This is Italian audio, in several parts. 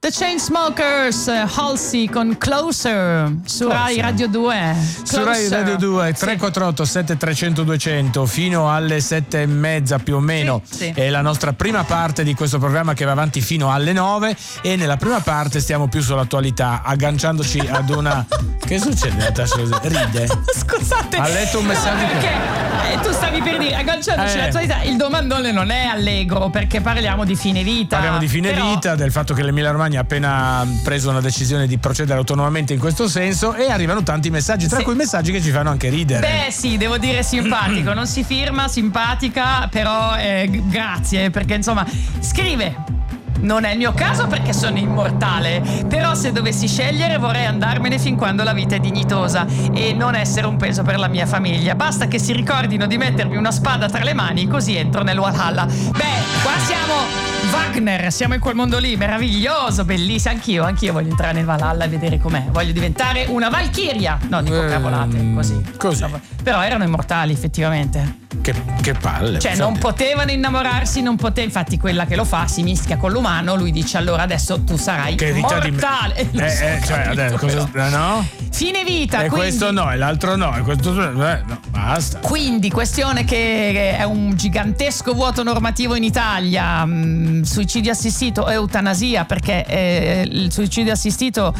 The Chainsmokers, Halsey con Closer su Rai Radio 2. Su Rai Radio 2, 348 7300 200 fino alle 7:30 più o meno. Sì. È la nostra prima parte di questo programma che va avanti fino alle 9, e nella prima parte stiamo più sull'attualità, agganciandoci ad una... Che succede Natascia? Ride? Scusate, Ha letto un messaggio perché tu stavi per dire agganciandoci all'attualità. Il domandone non è allegro, perché parliamo di fine vita. Parliamo di fine vita, del fatto che l'Emilia Romagna ha appena preso una decisione di procedere autonomamente in questo senso, e arrivano tanti messaggi, tra cui messaggi che ci fanno anche ridere. Beh sì, devo dire simpatico, non si firma, simpatica, però grazie, perché insomma scrive: non è il mio caso perché sono immortale, però se dovessi scegliere vorrei andarmene fin quando la vita è dignitosa e non essere un peso per la mia famiglia. Basta che si ricordino di mettermi una spada tra le mani, così entro nel Valhalla. Beh, qua siamo Wagner, siamo in quel mondo lì, meraviglioso, bellissimo. Anch'io voglio entrare nel Valhalla e vedere com'è. Voglio diventare una Valchiria. No, dico cavolate, così. Però erano immortali effettivamente. Che palle. Cioè non potevano innamorarsi, infatti quella che lo fa si mischia con l'umano, lui dice allora adesso tu sarai mortale. Cioè adesso cosa, no? Fine vita, e quindi, questo no, e l'altro no, e questo no, basta. Quindi questione che è un gigantesco vuoto normativo in Italia, suicidio assistito e eutanasia, perché il suicidio assistito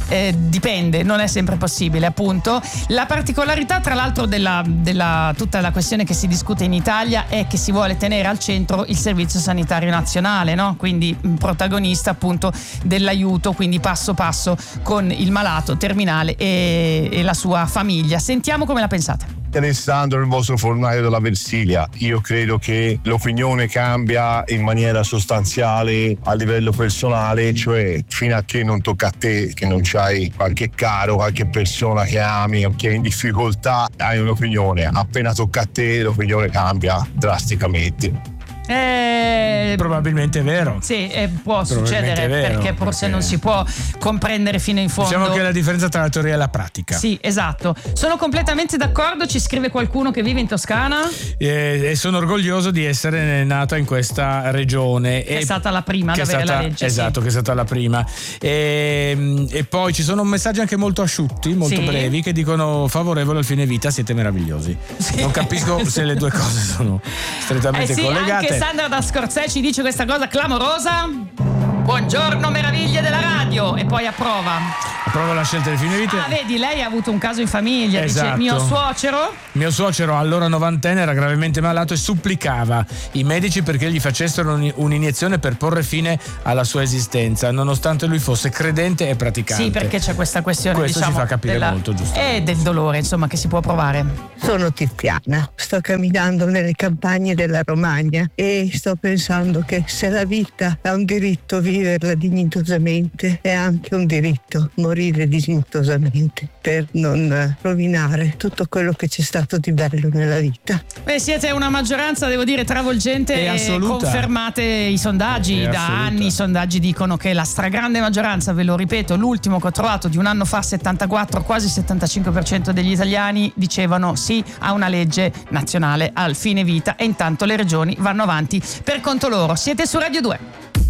dipende, non è sempre possibile, appunto. La particolarità tra l'altro della tutta la questione che si discute in Italia è che si vuole tenere al centro il Servizio Sanitario Nazionale, no? Quindi protagonista appunto dell'aiuto, quindi passo passo con il malato terminale e la sua famiglia. Sentiamo come la pensate. Alessandro, il vostro fornaio della Versilia. Io credo che l'opinione cambia in maniera sostanziale a livello personale, cioè fino a che non tocca a te, che non c'hai qualche caro, qualche persona che ami o che è in difficoltà, hai un'opinione. Appena tocca a te l'opinione cambia drasticamente. Probabilmente è vero. Sì, può succedere, perché forse non si può comprendere fino in fondo. Diciamo che è la differenza tra la teoria e la pratica. Sì, esatto. Sono completamente d'accordo. Ci scrive qualcuno che vive in Toscana e sono orgoglioso di essere nata in questa regione. Che è stata la prima ad avere la legge. Esatto, sì. Che è stata la prima. E poi ci sono messaggi anche molto asciutti, molto brevi, che dicono favorevole al fine vita, siete meravigliosi. Sì. Non capisco se le due cose sono strettamente collegate. Anche Sandra da Scorzè ci dice questa cosa clamorosa: buongiorno meraviglie della radio, e poi approva la scelta del fine vita. Vedi, lei ha avuto un caso in famiglia. Esatto. Dice mio suocero allora novantenne era gravemente malato e supplicava i medici perché gli facessero un'iniezione per porre fine alla sua esistenza, nonostante lui fosse credente e praticante. Sì, perché c'è questa questione, questo ci fa capire molto, giusto? E del dolore, insomma, che si può provare. Sono Tiziana, sto camminando nelle campagne della Romagna e sto pensando che se la vita ha un diritto viverla dignitosamente, è anche un diritto morire dignitosamente, per non rovinare tutto quello che c'è stato di bello nella vita. Beh, siete una maggioranza, devo dire, travolgente e confermate i sondaggi da anni. I sondaggi dicono che la stragrande maggioranza, ve lo ripeto, l'ultimo che ho trovato di un anno fa, 74, quasi 75% degli italiani dicevano sì a una legge nazionale al fine vita, e intanto le regioni vanno avanti per conto loro. Siete su Radio 2.